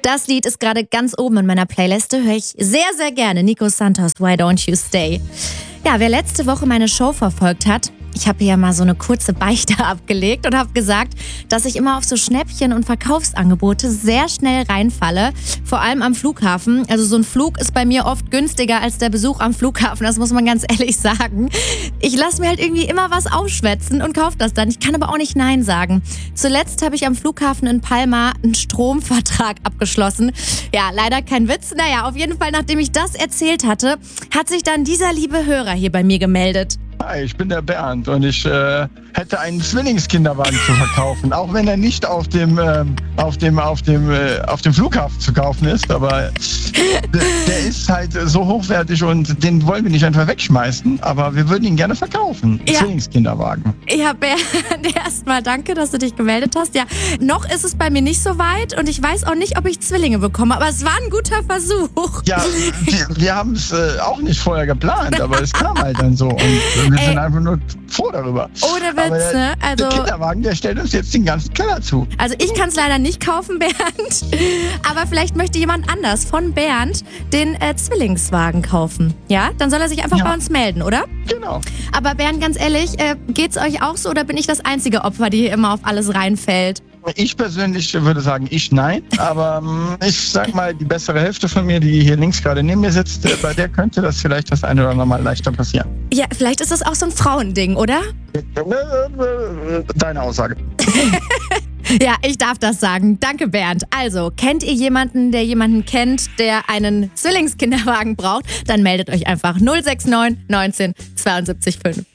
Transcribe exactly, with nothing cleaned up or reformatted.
Das Lied ist gerade ganz oben in meiner Playliste, höre ich sehr, sehr gerne. Nico Santos, Why Don't You Stay? Ja, wer letzte Woche meine Show verfolgt hat, ich habe hier ja mal so eine kurze Beichte abgelegt und habe gesagt, dass ich immer auf so Schnäppchen und Verkaufsangebote sehr schnell reinfalle, vor allem am Flughafen. Also so ein Flug ist bei mir oft günstiger als der Besuch am Flughafen, das muss man ganz ehrlich sagen. Ich lasse mir halt irgendwie immer was aufschwätzen und kaufe das dann. Ich kann aber auch nicht Nein sagen. Zuletzt habe ich am Flughafen in Palma einen Stromvertrag abgeschlossen. Ja, leider kein Witz. Naja, auf jeden Fall, nachdem ich das erzählt hatte, hat sich dann dieser liebe Hörer hier bei mir gemeldet. Hi, ich bin der Bernd und ich äh, hätte einen Zwillingskinderwagen zu verkaufen, auch wenn er nicht auf dem äh, auf dem auf dem äh, auf dem Flughafen zu kaufen ist, aber der, der ist halt so hochwertig und den wollen wir nicht einfach wegschmeißen, aber wir würden ihn gerne verkaufen. Ja. Zwillingskinderwagen. Ja, Bernd, erstmal danke, dass du dich gemeldet hast. Ja, noch ist es bei mir nicht so weit und ich weiß auch nicht, ob ich Zwillinge bekomme, aber es war ein guter Versuch. Ja, wir, wir haben es äh, auch nicht vorher geplant, aber es kam halt dann so und wir Ey. sind einfach nur froh darüber. Ohne Witz, aber der, ne? Also, der Kinderwagen, der stellt uns jetzt den ganzen Keller zu. also ich kann es leider nicht kaufen, Bernd, aber vielleicht möchte jemand anders von Bernd den äh, Zwillingswagen kaufen. Ja, dann soll er sich einfach Ja. bei uns melden, oder? Genau. Aber Bernd, ganz ehrlich, äh, geht's euch auch so oder bin ich das einzige Opfer, die hier immer auf alles reinfällt? Ich persönlich würde sagen, ich nein. Aber ähm, ich sag mal, die bessere Hälfte von mir, die hier links gerade neben mir sitzt, äh, bei der könnte das vielleicht das eine oder andere Mal leichter passieren. Ja, vielleicht ist das auch so ein Frauending, oder? Deine Aussage. Ja, ich darf das sagen. Danke, Bernd. Also, kennt ihr jemanden, der jemanden kennt, der einen Zwillingskinderwagen braucht? Dann meldet euch einfach null sechs neun neunzehn zweiundsiebzig fünf.